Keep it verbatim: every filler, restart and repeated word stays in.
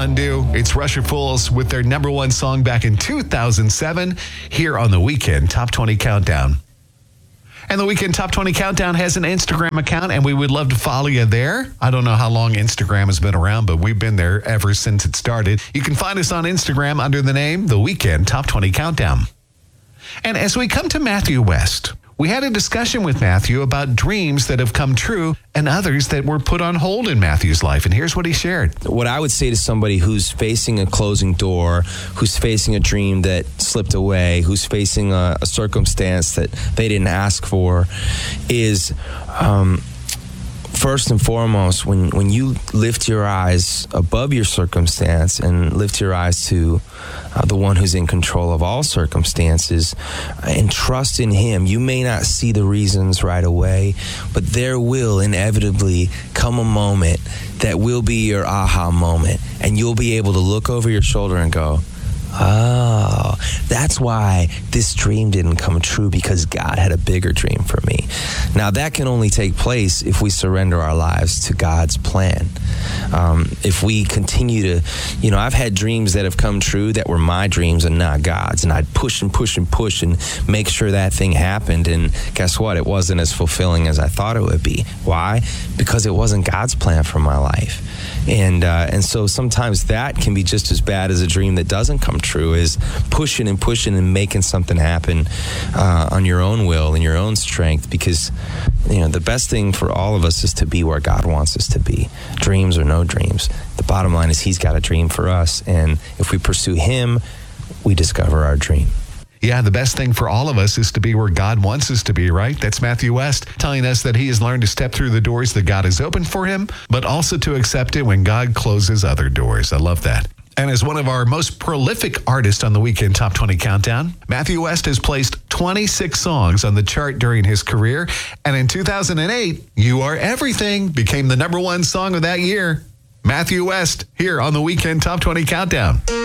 Undo. It's Russia Fools with their number one song back in two thousand seven here on the Weekend Top twenty Countdown. And the Weekend Top twenty Countdown has an Instagram account, and we would love to follow you there. I don't know how long Instagram has been around, but we've been there ever since it started. You can find us on Instagram under the name The Weekend Top twenty Countdown. And as we come to Matthew West, we had a discussion with Matthew about dreams that have come true and others that were put on hold in Matthew's life. And here's what he shared. What I would say to somebody who's facing a closing door, who's facing a dream that slipped away, who's facing a, a circumstance that they didn't ask for, is um, first and foremost, when, when you lift your eyes above your circumstance and lift your eyes to uh, the one who's in control of all circumstances and trust in him, you may not see the reasons right away, but there will inevitably come a moment that will be your aha moment, and you'll be able to look over your shoulder and go, oh, that's why this dream didn't come true, because God had a bigger dream for me. Now, that can only take place if we surrender our lives to God's plan. Um, if we continue to, you know, I've had dreams that have come true that were my dreams and not God's, and I'd push and push and push and make sure that thing happened, and guess what? It wasn't as fulfilling as I thought it would be. Why? Because it wasn't God's plan for my life. And uh, and so sometimes that can be just as bad as a dream that doesn't come true, is pushing and pushing and making something happen uh, on your own will and your own strength, because, you know, the best thing for all of us is to be where God wants us to be. Dreams or no dreams. The bottom line is he's got a dream for us, and if we pursue him, we discover our dream. Yeah, the best thing for all of us is to be where God wants us to be, right? That's Matthew West telling us that he has learned to step through the doors that God has opened for him, but also to accept it when God closes other doors. I love that. And as one of our most prolific artists on the Weekend Top twenty Countdown, Matthew West has placed twenty-six songs on the chart during his career. And in two thousand eight, You Are Everything became the number one song of that year. Matthew West here on the Weekend Top twenty Countdown.